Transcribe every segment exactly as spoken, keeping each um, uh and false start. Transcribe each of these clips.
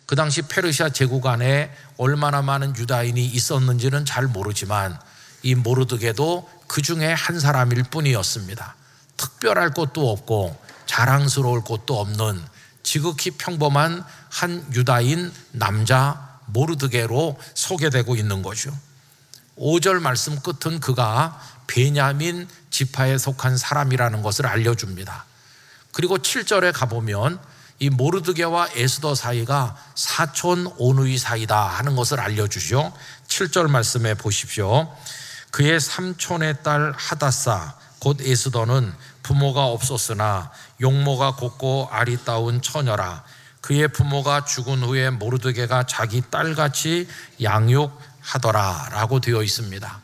그 당시 페르시아 제국 안에 얼마나 많은 유다인이 있었는지는 잘 모르지만 이 모르드게도 그 중에 한 사람일 뿐이었습니다. 특별할 것도 없고 자랑스러울 것도 없는 지극히 평범한 한 유다인 남자 모르드게로 소개되고 있는 거죠. 오 절 말씀 끝은 그가 베냐민 지파에 속한 사람이라는 것을 알려줍니다. 그리고 칠 절에 가보면 이 모르드게와 에스더 사이가 사촌 오누이 사이다 하는 것을 알려주죠. 칠 절 말씀에 보십시오. 그의 삼촌의 딸 하다사 곧 에스더는 부모가 없었으나 용모가 곱고 아리따운 처녀라. 그의 부모가 죽은 후에 모르드게가 자기 딸같이 양육하더라 라고 되어 있습니다.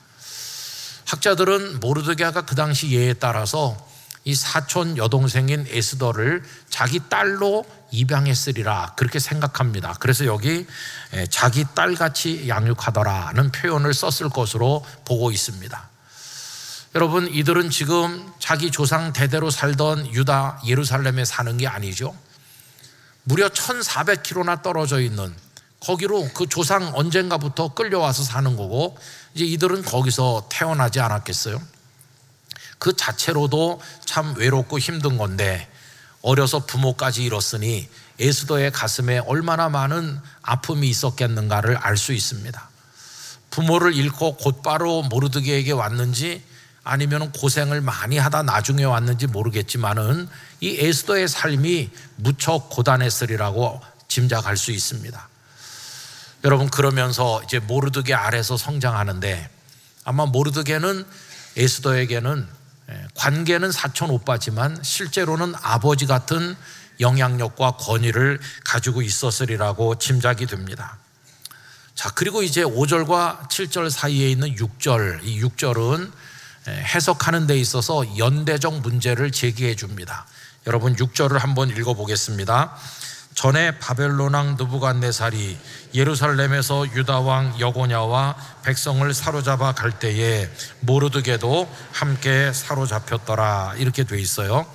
학자들은 모르드게가 그 당시 예에 따라서 이 사촌 여동생인 에스더를 자기 딸로 입양했으리라 그렇게 생각합니다. 그래서 여기 자기 딸같이 양육하더라는 표현을 썼을 것으로 보고 있습니다. 여러분, 이들은 지금 자기 조상 대대로 살던 유다 예루살렘에 사는 게 아니죠. 무려 천사백 킬로미터나 떨어져 있는 거기로 그 조상 언젠가부터 끌려와서 사는 거고 이제 이들은 거기서 태어나지 않았겠어요? 그 자체로도 참 외롭고 힘든 건데 어려서 부모까지 잃었으니 에스더의 가슴에 얼마나 많은 아픔이 있었겠는가를 알 수 있습니다. 부모를 잃고 곧바로 모르드게에게 왔는지 아니면 고생을 많이 하다 나중에 왔는지 모르겠지만은 이 에스더의 삶이 무척 고단했으리라고 짐작할 수 있습니다. 여러분, 그러면서 이제 모르드게 아래서 성장하는데 아마 모르드게는 에스더에게는 관계는 사촌 오빠지만 실제로는 아버지 같은 영향력과 권위를 가지고 있었으리라고 짐작이 됩니다. 자, 그리고 이제 오 절과 칠 절 사이에 있는 육 절, 이 육 절은 해석하는 데 있어서 연대적 문제를 제기해 줍니다. 여러분, 육 절을 한번 읽어보겠습니다. 전에 바벨론 왕 느부갓네살이 예루살렘에서 유다 왕 여고냐와 백성을 사로잡아 갈 때에 모르드게도 함께 사로잡혔더라 이렇게 돼 있어요.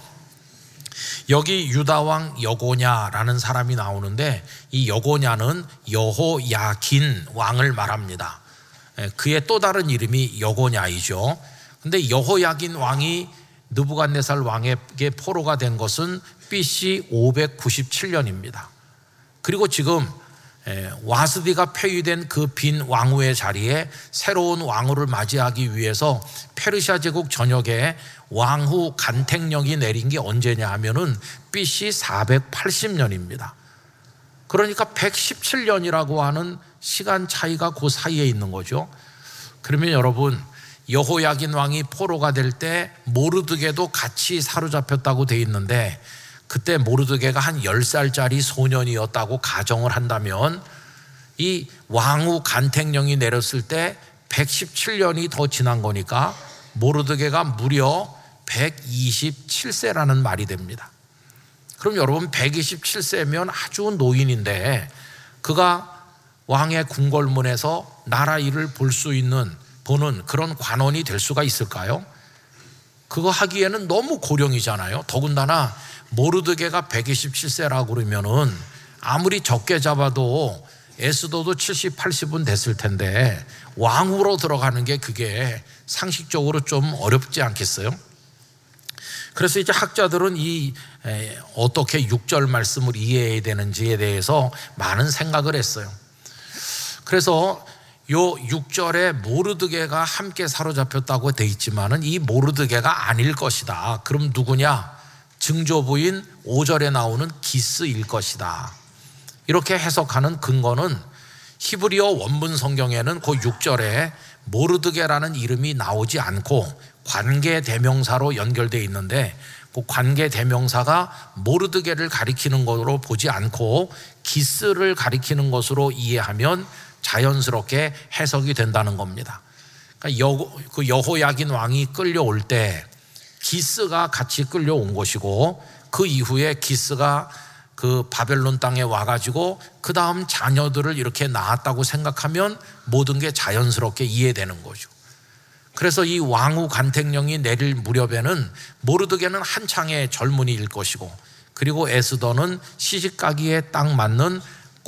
여기 유다 왕 여고냐라는 사람이 나오는데 이 여고냐는 여호야긴 왕을 말합니다. 그의 또 다른 이름이 여고냐이죠. 근데 여호야긴 왕이 느부갓네살 왕에게 포로가 된 것은 비씨 오백구십칠 년입니다. 그리고 지금 와스디가 폐위된 그 빈 왕후의 자리에 새로운 왕후를 맞이하기 위해서 페르시아 제국 전역에 왕후 간택령이 내린 게 언제냐 하면은 비씨 사백팔십 년입니다. 그러니까 백십칠 년이라고 하는 시간 차이가 그 사이에 있는 거죠. 그러면 여러분, 여호야긴 왕이 포로가 될 때 모르드게도 같이 사로잡혔다고 돼 있는데 그때 모르드게가 한 열 살짜리 소년이었다고 가정을 한다면 이 왕후 간택령이 내렸을 때 백십칠 년이 더 지난 거니까 모르드게가 무려 백이십칠 세라는 말이 됩니다. 그럼 여러분, 백이십칠 세면 아주 노인인데 그가 왕의 궁궐문에서 나라 일을 볼 수 있는 보는 그런 관원이 될 수가 있을까요? 그거 하기에는 너무 고령이잖아요. 더군다나 모르드게가 백이십칠 세라고 그러면은 아무리 적게 잡아도 에스더도 칠십, 팔십은 됐을 텐데 왕후로 들어가는 게 그게 상식적으로 좀 어렵지 않겠어요? 그래서 이제 학자들은 이 어떻게 육 절 말씀을 이해해야 되는지에 대해서 많은 생각을 했어요. 그래서 요 육 절에 모르드게가 함께 사로잡혔다고 돼 있지만은 이 모르드게가 아닐 것이다. 그럼 누구냐? 증조부인 오 절에 나오는 기스일 것이다. 이렇게 해석하는 근거는 히브리어 원문 성경에는 그 육 절에 모르드게라는 이름이 나오지 않고 관계 대명사로 연결되어 있는데 그 관계 대명사가 모르드게를 가리키는 것으로 보지 않고 기스를 가리키는 것으로 이해하면 자연스럽게 해석이 된다는 겁니다. 그러니까 여, 그 여호야긴 왕이 끌려올 때 기스가 같이 끌려온 것이고 그 이후에 기스가 그 바벨론 땅에 와가지고 그 다음 자녀들을 이렇게 낳았다고 생각하면 모든 게 자연스럽게 이해되는 거죠. 그래서 이 왕후 간택령이 내릴 무렵에는 모르드게는 한창의 젊은이일 것이고 그리고 에스더는 시집가기에 딱 맞는